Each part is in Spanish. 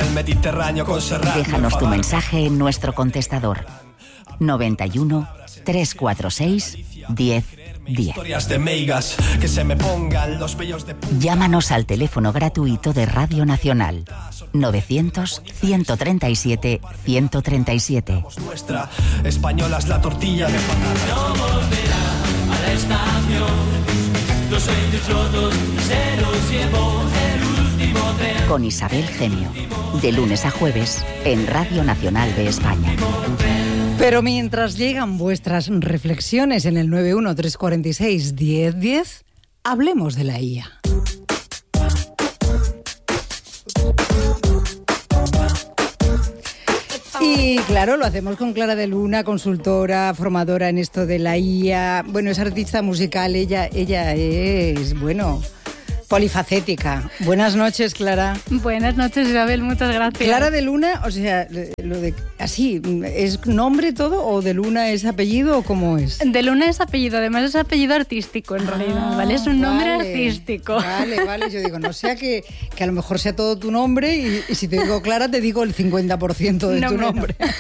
el Mediterráneo con Serrat. Déjanos tu mensaje en nuestro contestador 91 346 10 10. Historias de meigas, que se me pongan los vellos de punta. Llámanos al teléfono gratuito de Radio Nacional 900 137 137. Nuestra española es la tortilla de patata. No volverá a la estación. Los sueños rotos se los llevó el último tren. Con Isabel Gemio, de lunes a jueves en Radio Nacional de España. Pero mientras llegan vuestras reflexiones en el 91 346 10 10, hablemos de la IA. Y claro, lo hacemos con Clara de Luna, consultora, formadora en esto de la IA. Bueno, es artista musical, ella es, bueno, polifacética. Buenas noches, Clara. Buenas noches, Isabel, muchas gracias. Clara de Luna, o sea, lo de así, ¿es nombre todo o de Luna es apellido o cómo es? De Luna es apellido, además es apellido artístico en realidad, ¿vale? Es un nombre artístico. Vale, yo digo, no sea que a lo mejor sea todo tu nombre y si te digo Clara te digo el 50% de tu nombre. No.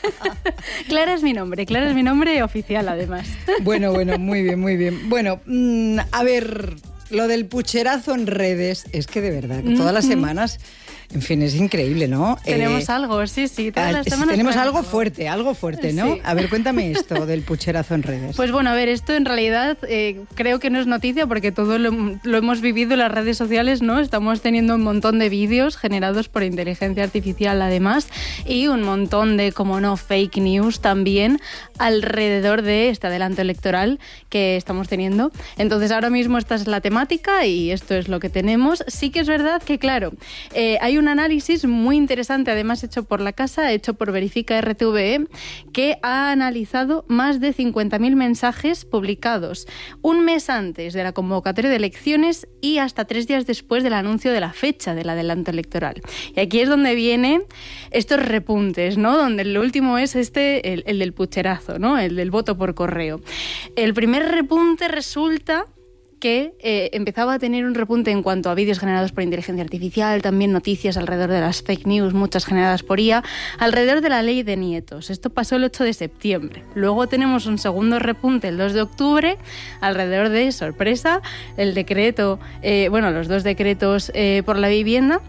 Clara es mi nombre oficial además. Bueno, muy bien. Bueno, a ver, lo del pucherazo en redes, es que de verdad, que todas las semanas, en fin, es increíble, ¿no? Tenemos algo, sí, todas las semanas. Tenemos algo fuerte, ¿no? Sí. A ver, cuéntame esto del pucherazo en redes. Pues bueno, a ver, esto en realidad creo que no es noticia porque todo lo hemos vivido en las redes sociales, ¿no? Estamos teniendo un montón de vídeos generados por inteligencia artificial además y un montón de, como no, fake news también alrededor de este adelanto electoral que estamos teniendo. Entonces ahora mismo esta es la temática y esto es lo que tenemos. Sí que es verdad que, claro, hay un análisis muy interesante, además hecho por la casa, hecho por Verifica RTVE, que ha analizado más de 50.000 mensajes publicados un mes antes de la convocatoria de elecciones y hasta 3 días después del anuncio de la fecha del adelanto electoral. Y aquí es donde vienen estos repuntes, ¿no? Donde el último es el del pucherazo, ¿no? El del voto por correo. El primer repunte resulta que empezaba a tener un repunte en cuanto a vídeos generados por inteligencia artificial, también noticias alrededor de las fake news, muchas generadas por IA, alrededor de la ley de nietos. Esto pasó el 8 de septiembre. Luego tenemos un segundo repunte el 2 de octubre, alrededor de, sorpresa, el decreto, los 2 decretos por la vivienda,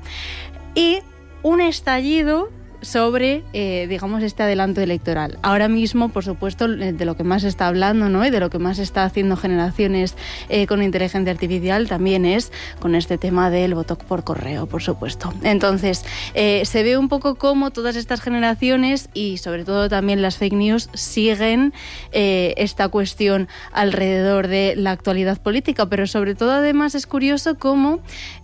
y un estallido sobre, este adelanto electoral. Ahora mismo, por supuesto, de lo que más se está hablando, ¿no? Y de lo que más está haciendo generaciones con inteligencia artificial también es con este tema del voto por correo, por supuesto. Entonces, se ve un poco cómo todas estas generaciones y sobre todo también las fake news siguen esta cuestión alrededor de la actualidad política, pero sobre todo además es curioso cómo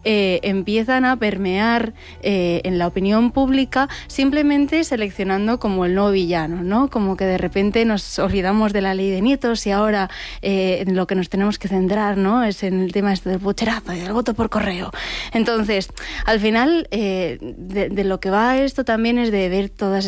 empiezan a permear en la opinión pública simplemente seleccionando como el nuevo villano, ¿no? Como que de repente nos olvidamos de la ley de nietos y ahora en lo que nos tenemos que centrar, ¿no? Es en el tema del pucherazo y del voto por correo. Entonces, al final, de lo que va esto también es de ver todos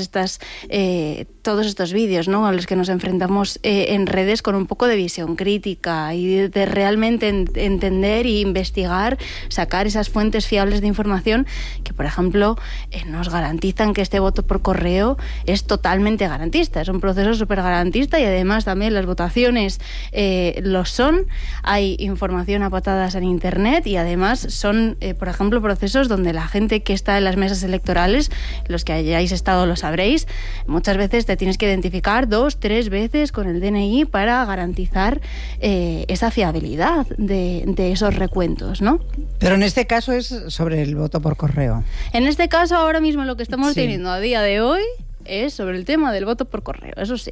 estos vídeos, ¿no? A los que nos enfrentamos en redes con un poco de visión crítica y de realmente entender e investigar, sacar esas fuentes fiables de información que, por ejemplo, nos garantizan que este voto por correo es totalmente garantista, es un proceso súper garantista y además también las votaciones lo son, hay información a patadas en internet y además son, por ejemplo, procesos donde la gente que está en las mesas electorales, los que hayáis estado lo sabréis, muchas veces te tienes que identificar 2-3 veces con el DNI para garantizar esa fiabilidad de esos recuentos, ¿no? Pero en este caso es sobre el voto por correo. En este caso, ahora mismo lo que estamos teniendo a día de hoy es sobre el tema del voto por correo, eso sí.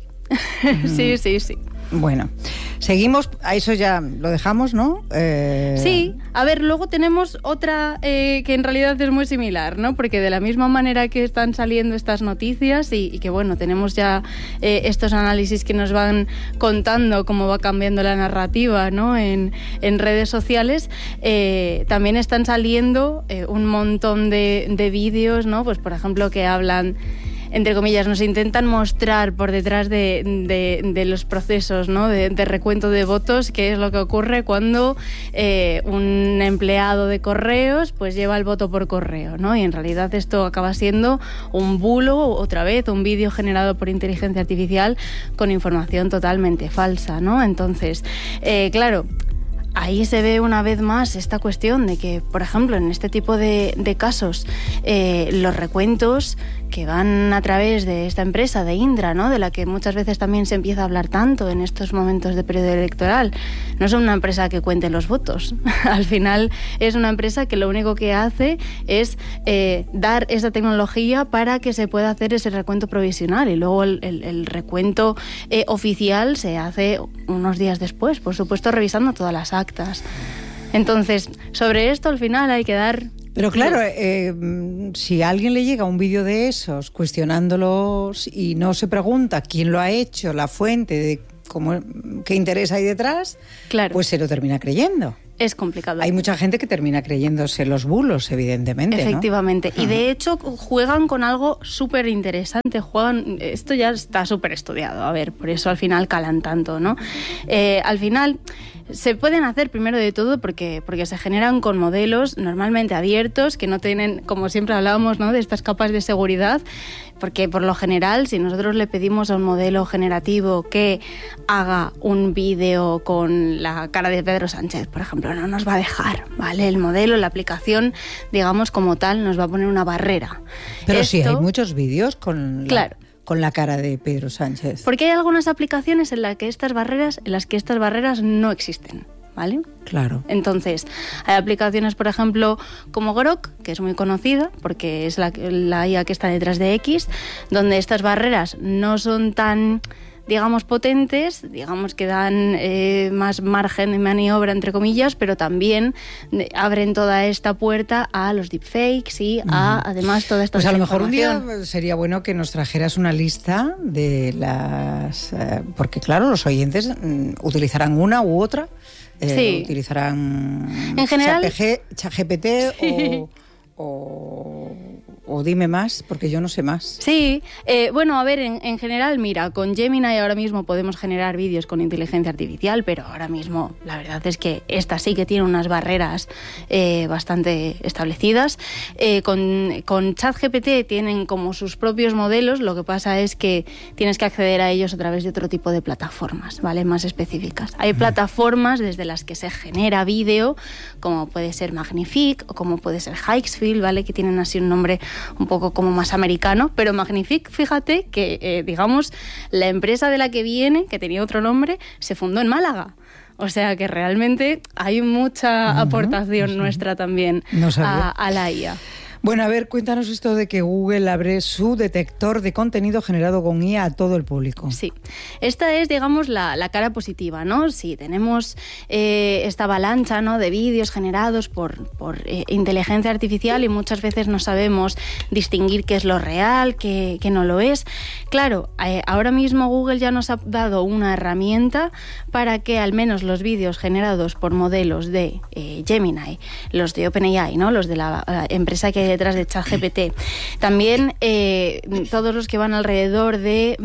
Sí. Bueno, seguimos, a eso ya lo dejamos, ¿no? Sí, a ver, luego tenemos otra que en realidad es muy similar, ¿no? Porque de la misma manera que están saliendo estas noticias y que, bueno, tenemos ya estos análisis que nos van contando cómo va cambiando la narrativa, ¿no? En redes sociales, también están saliendo un montón de vídeos, ¿no? Pues, por ejemplo, que hablan entre comillas, nos intentan mostrar por detrás de los procesos, ¿no? de recuento de votos, qué es lo que ocurre cuando un empleado de correos pues lleva el voto por correo, ¿no? Y en realidad esto acaba siendo un bulo, otra vez, un vídeo generado por inteligencia artificial con información totalmente falsa, ¿no? Entonces, claro, ahí se ve una vez más esta cuestión de que, por ejemplo, en este tipo de casos, los recuentos que van a través de esta empresa, de Indra, ¿no? De la que muchas veces también se empieza a hablar tanto en estos momentos de periodo electoral, no son una empresa que cuente los votos. Al final es una empresa que lo único que hace es dar esa tecnología para que se pueda hacer ese recuento provisional, y luego el recuento oficial se hace unos días después, por supuesto revisando todas las actas. Entonces, sobre esto al final hay que dar... Pero claro, si a alguien le llega un vídeo de esos cuestionándolos y no se pregunta quién lo ha hecho, la fuente, de qué interés hay detrás, claro, pues se lo termina creyendo. Es complicado. Hay mucha gente que termina creyéndose los bulos, evidentemente. Efectivamente. ¿No? Y de hecho juegan con algo súper interesante. Esto ya está súper estudiado. A ver, por eso al final calan tanto, ¿no? Al final se pueden hacer primero de todo porque se generan con modelos normalmente abiertos que no tienen, como siempre hablábamos, ¿no? De estas capas de seguridad. Porque por lo general, si nosotros le pedimos a un modelo generativo que haga un vídeo con la cara de Pedro Sánchez, por ejemplo, no nos va a dejar, ¿vale? El modelo, la aplicación, digamos, como tal, nos va a poner una barrera. Pero sí, hay muchos vídeos con la cara de Pedro Sánchez. Porque hay algunas aplicaciones en las que estas barreras no existen, ¿vale? Claro. Entonces, hay aplicaciones, por ejemplo, como Grok, que es muy conocida, porque es la IA que está detrás de X, donde estas barreras no son tan, digamos, potentes, digamos que dan más margen de maniobra, entre comillas, pero también abren toda esta puerta a los deepfakes y a, además, toda esta... Pues a lo mejor un día sería bueno que nos trajeras una lista de las... porque, claro, los oyentes utilizarán una u otra. Sí. Utilizarán en general, ChatGPT sí. o dime más, porque yo no sé más. Sí, bueno, a ver, en general, mira, con Gemini ahora mismo podemos generar vídeos con inteligencia artificial, pero ahora mismo la verdad es que esta sí que tiene unas barreras bastante establecidas. Con ChatGPT tienen como sus propios modelos, lo que pasa es que tienes que acceder a ellos a través de otro tipo de plataformas, ¿vale? Más específicas. Hay plataformas desde las que se genera vídeo, como puede ser Magnifique o como puede ser Hikesfield, ¿vale? Que tienen así un nombre un poco como más americano, pero Magnifique, fíjate que, digamos, la empresa de la que viene, que tenía otro nombre, se fundó en Málaga. O sea que realmente hay mucha aportación nuestra también a la IA. Bueno, a ver, cuéntanos esto de que Google abre su detector de contenido generado con IA a todo el público. Sí, esta es, digamos, la cara positiva, ¿no? Si tenemos esta avalancha, ¿no?, de vídeos generados por inteligencia artificial y muchas veces no sabemos distinguir qué es lo real, qué no lo es. Claro, ahora mismo Google ya nos ha dado una herramienta para que al menos los vídeos generados por modelos de Gemini, los de OpenAI, ¿no?, los de la empresa que hay detrás de ChatGPT, también todos los que van alrededor de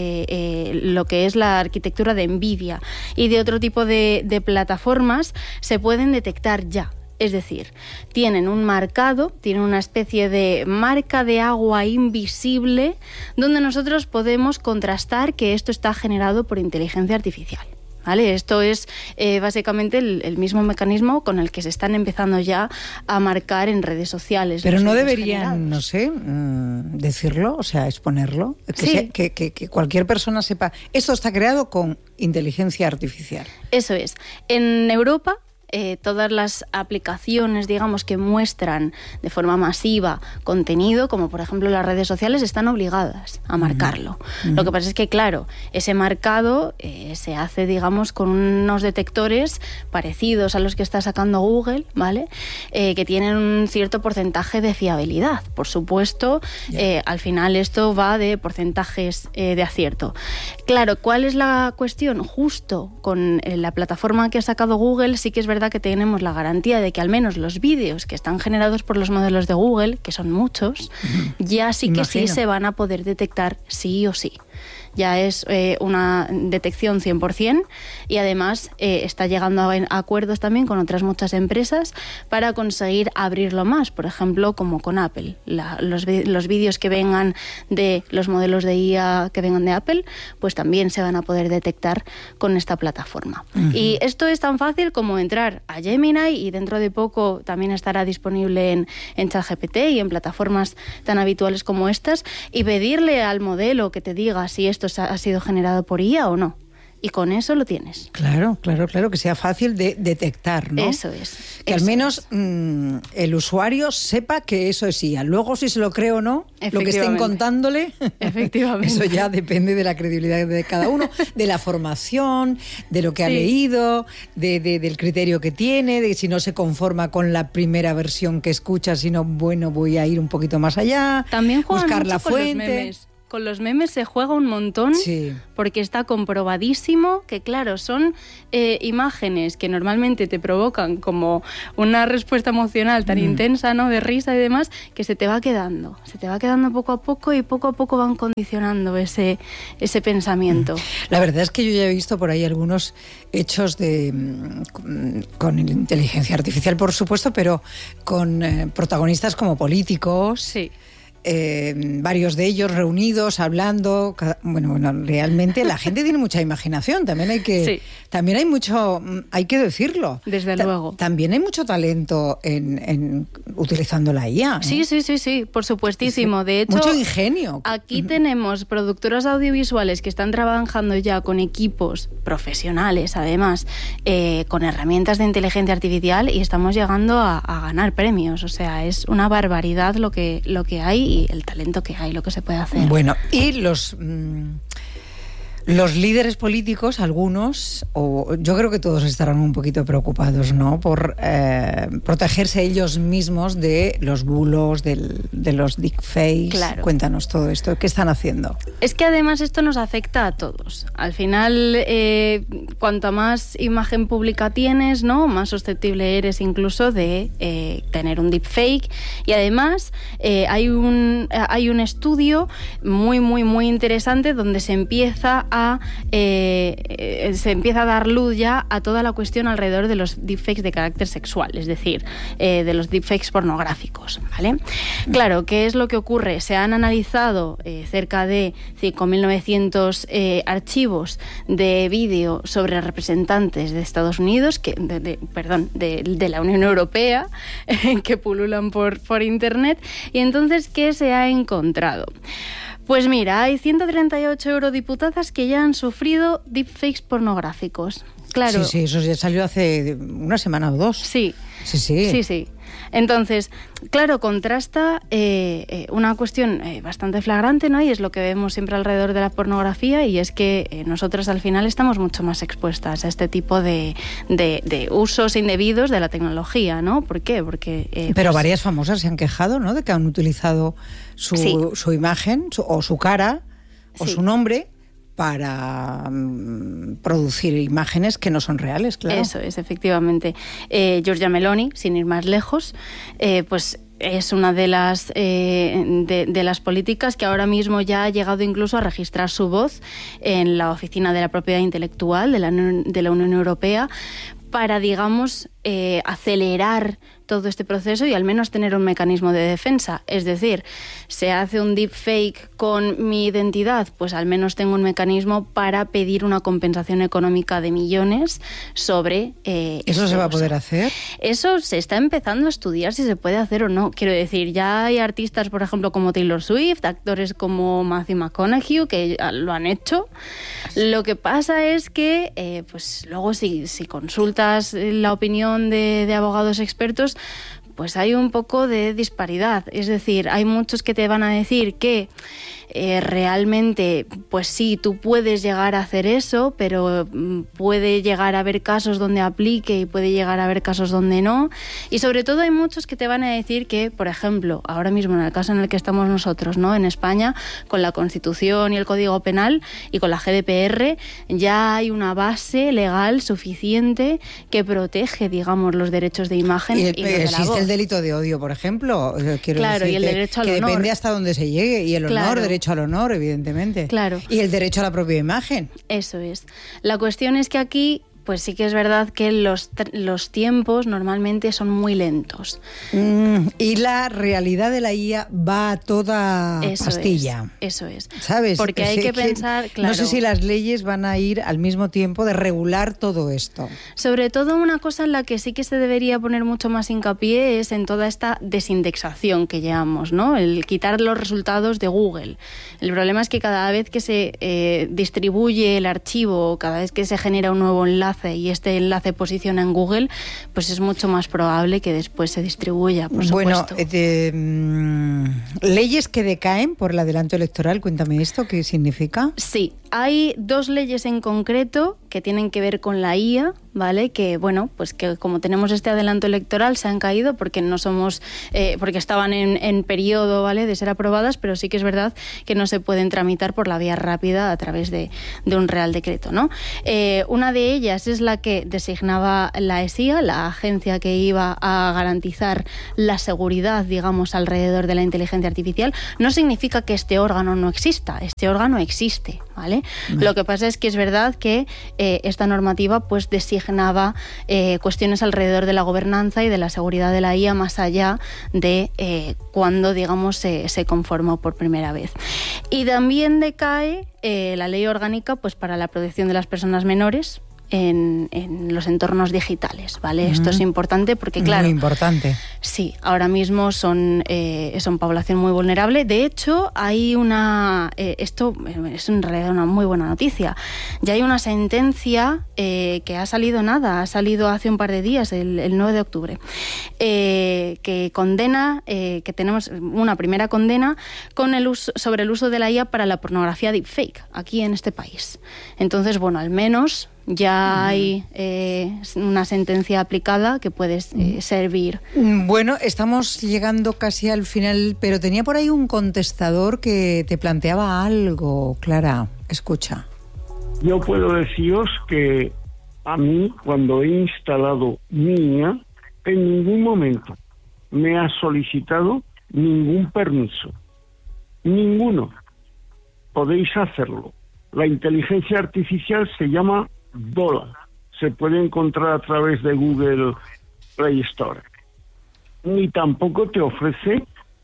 lo que es la arquitectura de NVIDIA y de otro tipo de plataformas se pueden detectar ya. Es decir, tienen un marcado, tienen una especie de marca de agua invisible donde nosotros podemos contrastar que esto está generado por inteligencia artificial. ¿Vale? Esto es básicamente el mismo mecanismo con el que se están empezando ya a marcar en redes sociales. Pero no deberían, no sé, decirlo, o sea, exponerlo, que cualquier persona sepa, esto está creado con inteligencia artificial. Eso es. En Europa, todas las aplicaciones, digamos, que muestran de forma masiva contenido, como por ejemplo las redes sociales, están obligadas a marcarlo. Lo que pasa es que, claro, ese marcado se hace, digamos, con unos detectores parecidos a los que está sacando Google, ¿vale? Que tienen un cierto porcentaje de fiabilidad. Por supuesto, al final esto va de porcentajes de acierto. Claro, ¿cuál es la cuestión? Justo con la plataforma que ha sacado Google, sí que es verdad verdad que tenemos la garantía de que al menos los vídeos que están generados por los modelos de Google, que son muchos, ya sí que sí se van a poder detectar sí o sí. Ya es una detección 100% y además está llegando a acuerdos también con otras muchas empresas para conseguir abrirlo más, por ejemplo, como con Apple. Los vídeos que vengan de los modelos de IA que vengan de Apple, pues también se van a poder detectar con esta plataforma. Uh-huh. Y esto es tan fácil como entrar a Gemini y dentro de poco también estará disponible en ChatGPT y en plataformas tan habituales como estas y pedirle al modelo que te diga si esto ha sido generado por IA o no. Y con eso lo tienes. Claro, que sea fácil de detectar, ¿no? Eso es. Que al menos el usuario sepa que eso es IA. Luego, si se lo cree o no, lo que estén contándole, efectivamente, eso ya depende de la credibilidad de cada uno, de la formación, de lo que ha leído, del criterio que tiene, de si no se conforma con la primera versión que escucha, sino, bueno, voy a ir un poquito más allá, también juegan buscar mucho la fuente. Con los memes. Con los memes se juega un montón, porque está comprobadísimo que, claro, son imágenes que normalmente te provocan como una respuesta emocional tan intensa, ¿no?, de risa y demás, que se te va quedando poco a poco y poco a poco van condicionando ese pensamiento. La verdad es que yo ya he visto por ahí algunos hechos con inteligencia artificial, por supuesto, pero con protagonistas como políticos. Sí. Varios de ellos reunidos, hablando. Bueno, realmente la gente tiene mucha imaginación. También hay que decirlo. Desde luego. También hay mucho talento en utilizando la IA. Sí, por supuestísimo. De hecho, mucho ingenio. Aquí tenemos productoras audiovisuales que están trabajando ya con equipos profesionales, además, con herramientas de inteligencia artificial y estamos llegando a ganar premios. O sea, es una barbaridad lo que hay y el talento que hay, lo que se puede hacer. Bueno, y los líderes políticos, algunos, o yo creo que todos estarán un poquito preocupados, ¿no?, por protegerse ellos mismos de los bulos, de los deepfakes. Claro. Cuéntanos todo esto. ¿Qué están haciendo? Es que además esto nos afecta a todos. Al final, cuanto más imagen pública tienes, ¿no?, más susceptible eres incluso de tener un deepfake. Y además hay un estudio muy, muy, muy interesante donde se empieza a dar luz ya a toda la cuestión alrededor de los deepfakes de carácter sexual, es decir, de los deepfakes pornográficos, ¿vale? Claro, ¿qué es lo que ocurre? Se han analizado cerca de 5.900 archivos de vídeo sobre representantes de Estados Unidos, de la Unión Europea, que pululan por Internet. Y entonces, ¿qué se ha encontrado? Pues mira, hay 138 eurodiputadas que ya han sufrido deepfakes pornográficos. Claro. Sí, eso ya salió hace una semana o dos. Sí. Sí. Entonces, claro, contrasta una cuestión bastante flagrante, ¿no? Y es lo que vemos siempre alrededor de la pornografía, y es que nosotras al final estamos mucho más expuestas a este tipo de usos indebidos de la tecnología, ¿no? ¿Por qué? Porque pero varias famosas se han quejado, ¿no?, de que han utilizado su imagen o su cara o su nombre para producir imágenes que no son reales, claro. Eso es, efectivamente. Giorgia Meloni, sin ir más lejos, pues es una de las políticas que ahora mismo ya ha llegado incluso a registrar su voz en la Oficina de la Propiedad Intelectual de la Unión Europea para, digamos, acelerar todo este proceso y al menos tener un mecanismo de defensa. Es decir, se hace un deepfake con mi identidad, pues al menos tengo un mecanismo para pedir una compensación económica de millones sobre ¿Eso se va a poder hacer? Eso se está empezando a estudiar si se puede hacer o no. Quiero decir, ya hay artistas, por ejemplo, como Taylor Swift, actores como Matthew McConaughey, que lo han hecho. Lo que pasa es que, pues luego si consultas la opinión de abogados expertos, pues hay un poco de disparidad. Es decir, hay muchos que te van a decir que realmente, pues sí, tú puedes llegar a hacer eso, pero puede llegar a haber casos donde aplique y puede llegar a haber casos donde no. Y sobre todo hay muchos que te van a decir que, por ejemplo, ahora mismo en el caso en el que estamos nosotros, ¿no? En España, con la Constitución y el Código Penal y con la GDPR, ya hay una base legal suficiente que protege, digamos, los derechos de imagen y los de la voz. Existe el delito de odio, por ejemplo. Claro, y el derecho al honor. Que depende hasta dónde se llegue. Y el honor, derecho al honor, evidentemente. Claro. Y el derecho a la propia imagen. Eso es. La cuestión es que aquí, pues sí que es verdad que los tiempos normalmente son muy lentos. Y la realidad de la IA va a toda pastilla. Eso es. ¿Sabes? Porque hay que pensar, claro. No sé si las leyes van a ir al mismo tiempo de regular todo esto. Sobre todo una cosa en la que sí que se debería poner mucho más hincapié es en toda esta desindexación que llevamos, ¿no? El quitar los resultados de Google. El problema es que cada vez que se distribuye el archivo, cada vez que se genera un nuevo enlace y este enlace posiciona en Google, pues es mucho más probable que después se distribuya, por supuesto. ¿Leyes que decaen por el adelanto electoral? Cuéntame esto, ¿qué significa? Sí, hay 2 leyes en concreto que tienen que ver con la IA, ¿vale? Que, bueno, pues que como tenemos este adelanto electoral se han caído porque no somos, porque estaban en periodo, ¿vale?, de ser aprobadas, pero sí que es verdad que no se pueden tramitar por la vía rápida a través de un Real Decreto, ¿no? Una de ellas es la que designaba la ESIA, la agencia que iba a garantizar la seguridad, digamos, alrededor de la inteligencia artificial. No significa que este órgano no exista, este órgano existe, ¿vale? Lo que pasa es que es verdad que esta normativa pues designaba cuestiones alrededor de la gobernanza y de la seguridad de la IA más allá de cuando, digamos, se conformó por primera vez. Y también decae la ley orgánica pues para la protección de las personas menores en los entornos digitales, ¿vale? Esto es importante porque, claro... Muy importante. Sí, ahora mismo son población muy vulnerable. De hecho, hay esto es en realidad una muy buena noticia. Ya hay una sentencia que ha salido hace un par de días, el 9 de octubre, que condena, que tenemos una primera condena sobre el uso de la IA para la pornografía deepfake aquí en este país. Entonces, bueno, al menos... ya hay una sentencia aplicada que puede servir. Bueno, estamos llegando casi al final, pero tenía por ahí un contestador que te planteaba algo, Clara. Escucha. Yo puedo deciros que a mí, cuando he instalado mi IA, en ningún momento me ha solicitado ningún permiso. Ninguno. Podéis hacerlo. La inteligencia artificial se llama Dola. Se puede encontrar a través de Google Play Store. Ni tampoco te ofrece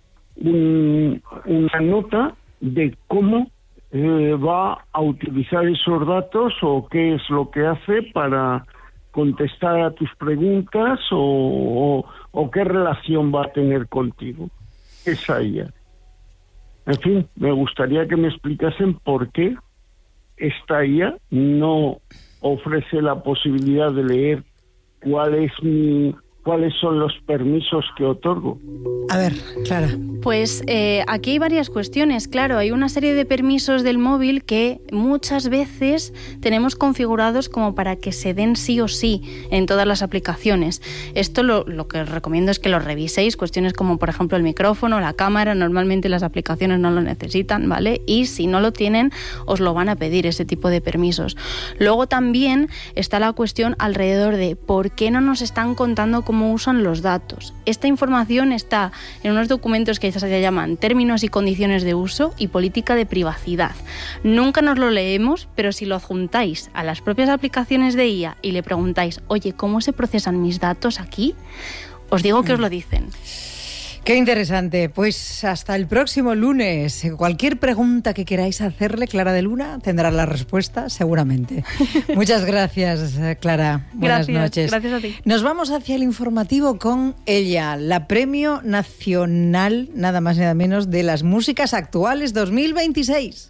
una nota de cómo va a utilizar esos datos o qué es lo que hace para contestar a tus preguntas o qué relación va a tener contigo. Esa IA. En fin, me gustaría que me explicasen por qué esta IA no ofrece la posibilidad de leer cuáles son los permisos que otorgo. A ver, Clara. Pues aquí hay varias cuestiones. Claro, hay una serie de permisos del móvil que muchas veces tenemos configurados como para que se den sí o sí en todas las aplicaciones. Esto lo que os recomiendo es que lo reviséis. Cuestiones como, por ejemplo, el micrófono, la cámara. Normalmente las aplicaciones no lo necesitan, ¿vale? Y si no lo tienen, os lo van a pedir, ese tipo de permisos. Luego también está la cuestión alrededor de por qué no nos están contando cómo usan los datos. Esta información está en unos documentos que se llaman Términos y Condiciones de Uso y Política de Privacidad. Nunca nos lo leemos, pero si lo adjuntáis a las propias aplicaciones de IA y le preguntáis, oye, ¿cómo se procesan mis datos aquí? Os digo que os lo dicen. Qué interesante. Pues hasta el próximo lunes. Cualquier pregunta que queráis hacerle, Clara de Luna tendrá la respuesta seguramente. Muchas gracias, Clara. Buenas noches. Gracias a ti. Nos vamos hacia el informativo con ella, la Premio Nacional, nada más y nada menos, de las Músicas Actuales 2026.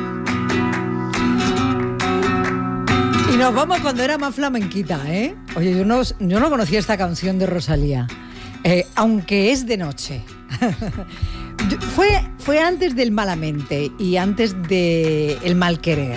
Y nos vamos cuando era más flamenquita, ¿eh? Oye, yo no conocía esta canción de Rosalía. Aunque es de noche. Fue antes del Malamente y antes de El Mal Querer.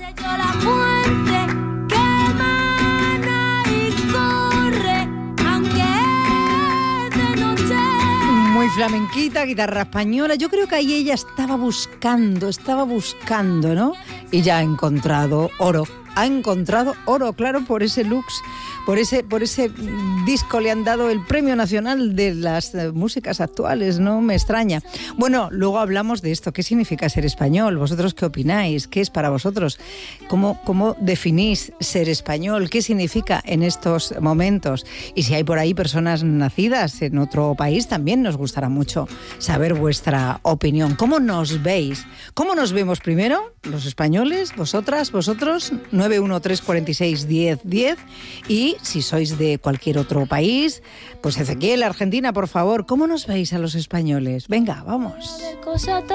Muy flamenquita, guitarra española. Yo creo que ahí ella estaba buscando, ¿no? Y ya ha encontrado oro. Ha encontrado oro, claro, por ese Lux, por ese disco le han dado el Premio Nacional de las Músicas Actuales, no me extraña. Bueno, luego hablamos de esto, ¿qué significa ser español? ¿Vosotros qué opináis? ¿Qué es para vosotros? ¿Cómo definís ser español? ¿Qué significa en estos momentos? Y si hay por ahí personas nacidas en otro país, también nos gustará mucho saber vuestra opinión. ¿Cómo nos veis? ¿Cómo nos vemos primero? ¿Los españoles? ¿Vosotras? ¿Vosotros? 913461010 y si sois de cualquier otro país, pues Ezequiel, Argentina, por favor, ¿cómo nos veis a los españoles? Venga, vamos.